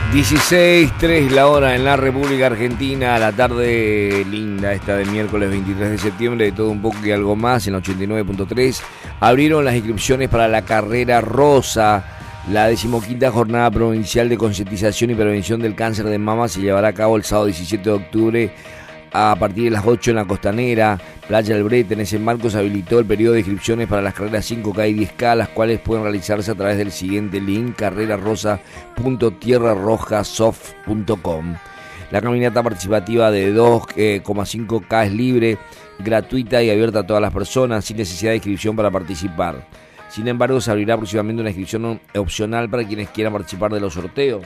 16:03 la hora en la República Argentina, la tarde linda esta de miércoles 23 de septiembre, de todo un poco y algo más en 89.3. Abrieron las inscripciones para la carrera rosa. La 15ª jornada provincial de concientización y prevención del cáncer de mama se llevará a cabo el sábado 17 de octubre a partir de las 8 en la Costanera, Playa del Brete. En ese marco se habilitó el periodo de inscripciones para las carreras 5K y 10K, las cuales pueden realizarse a través del siguiente link: carrerarosa.tierrarojasoft.com. La caminata participativa de 2,5K es libre, gratuita y abierta a todas las personas, sin necesidad de inscripción para participar. Sin embargo, se abrirá próximamente una inscripción opcional para quienes quieran participar de los sorteos.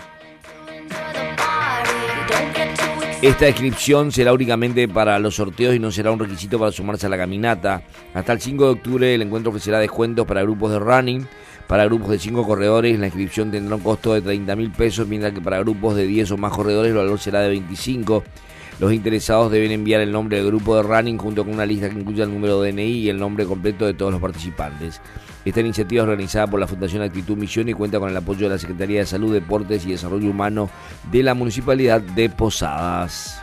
Esta inscripción será únicamente para los sorteos y no será un requisito para sumarse a la caminata. Hasta el 5 de octubre el encuentro ofrecerá descuentos para grupos de running. Para grupos de 5 corredores la inscripción tendrá un costo de 30.000 pesos, mientras que para grupos de 10 o más corredores el valor será de 25. Los interesados deben enviar el nombre del grupo de running junto con una lista que incluya el número de DNI y el nombre completo de todos los participantes. Esta iniciativa es organizada por la Fundación Actitud Misión y cuenta con el apoyo de la Secretaría de Salud, Deportes y Desarrollo Humano de la Municipalidad de Posadas.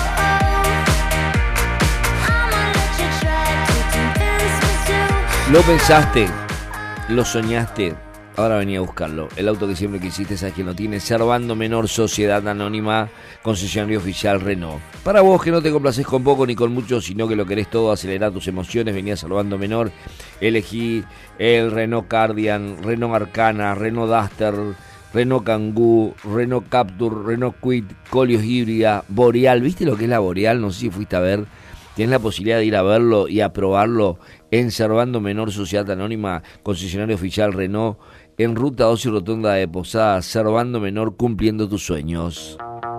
¿Lo pensaste? ¿Lo soñaste? Ahora venía a buscarlo. El auto que siempre quisiste, sabes que lo tiene. Servando Menor, Sociedad Anónima, concesionario oficial Renault. Para vos que no te complaces con poco ni con mucho, sino que lo querés todo, acelerar tus emociones, venía a Servando Menor. Elegí el Renault Cardian, Renault Arcana, Renault Duster, Renault Kangoo, Renault Captur, Renault Kwid, Koleos híbrida, Boreal. ¿Viste lo que es la Boreal? No sé si fuiste a ver. Tienes la posibilidad de ir a verlo y a probarlo en Servando Menor, Sociedad Anónima, concesionario oficial Renault, en Ruta 2 y Rotonda de Posadas. Servando Menor, cumpliendo tus sueños.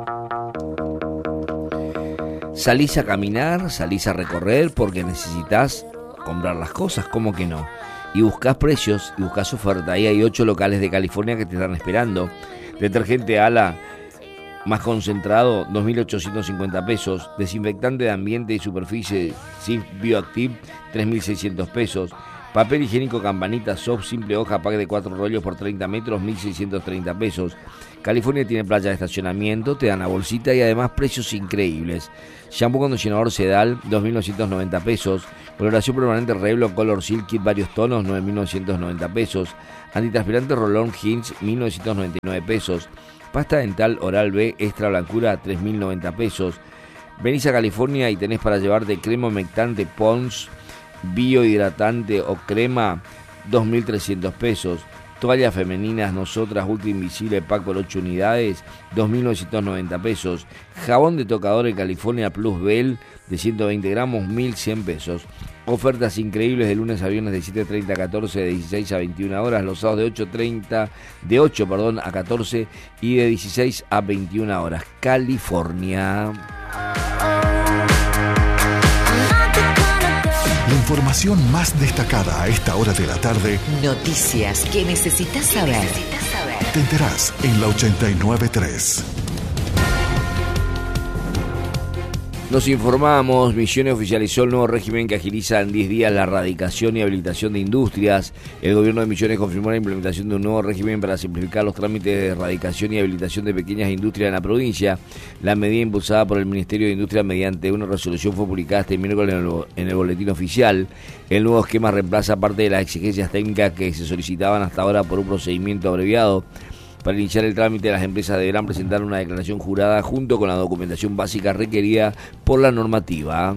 Salís a caminar, salís a recorrer porque necesitas comprar las cosas, ¿cómo que no? Y buscas precios y buscas oferta. Ahí hay 8 locales de California que te están esperando. Detergente Ala más concentrado, 2.850 pesos. Desinfectante de ambiente y superficie Sif Bioactive, 3.600 pesos. Papel higiénico Campanita Soft simple hoja, pack de 4 rollos por 30 metros, 1.630 pesos. California tiene playa de estacionamiento, te dan la bolsita y además precios increíbles. Shampoo condicionador Sedal, 2.990 pesos. Coloración permanente Revlon Color Silk Kit varios tonos, 9.990 pesos. Antitranspirante Rolón Hinge, 1.999 pesos. Pasta dental Oral B extra blancura, 3.090 pesos. Venís a California y tenés para llevarte crema humectante Pond's biohidratante o crema, 2.300 pesos. Toallas femeninas Nosotras Ultra Invisible pack por 8 unidades, 2.990 pesos. Jabón de tocador en California Plus Bell de 120 gramos, 1.100 pesos. Ofertas increíbles de lunes a viernes de 7:30 a 14, de 16 a 21 horas, los sábados de 8 a 14 y de 16 a 21 horas. California. La información más destacada a esta hora de la tarde. Noticias que necesitas saber. Te enterás en la 89.3. Nos informamos, Misiones oficializó el nuevo régimen que agiliza en 10 días la erradicación y habilitación de industrias. El gobierno de Misiones confirmó la implementación de un nuevo régimen para simplificar los trámites de erradicación y habilitación de pequeñas industrias en la provincia. La medida impulsada por el Ministerio de Industria mediante una resolución fue publicada este miércoles en el boletín oficial. El nuevo esquema reemplaza parte de las exigencias técnicas que se solicitaban hasta ahora por un procedimiento abreviado. Para iniciar el trámite, las empresas deberán presentar una declaración jurada junto con la documentación básica requerida por la normativa.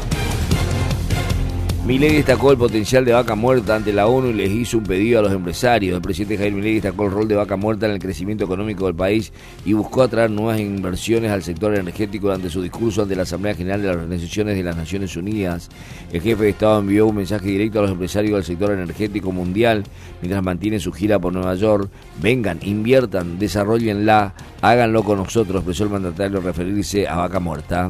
Milei destacó el potencial de Vaca Muerta ante la ONU y les hizo un pedido a los empresarios. El presidente Javier Milei destacó el rol de Vaca Muerta en el crecimiento económico del país y buscó atraer nuevas inversiones al sector energético durante su discurso ante la Asamblea General de las Organizaciones de las Naciones Unidas. El jefe de Estado envió un mensaje directo a los empresarios del sector energético mundial mientras mantiene su gira por Nueva York. Vengan, inviertan, desarrollenla, háganlo con nosotros, expresó el mandatario al referirse a Vaca Muerta.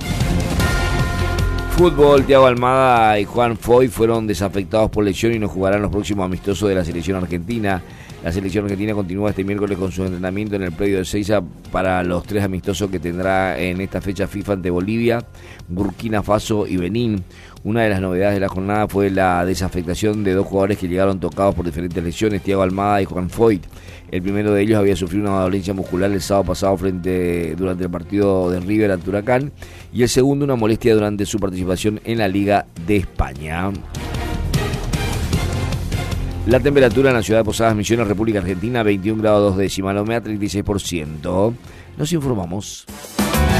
Fútbol, Thiago Almada y Juan Foy fueron desafectados por lesión y no jugarán los próximos amistosos de la selección argentina. La selección argentina continúa este miércoles con su entrenamiento en el predio de Ezeiza para los 3 amistosos que tendrá en esta fecha FIFA ante Bolivia, Burkina Faso y Benín. Una de las novedades de la jornada fue la desafectación de 2 jugadores que llegaron tocados por diferentes lesiones, Thiago Almada y Juan Foyt. El primero de ellos había sufrido una dolencia muscular el sábado pasado durante el partido de River ante Huracán, y el segundo una molestia durante su participación en la Liga de España. La temperatura en la ciudad de Posadas Misiones, República Argentina, 21 grados 2 décimas, la humedad 36%. Nos informamos.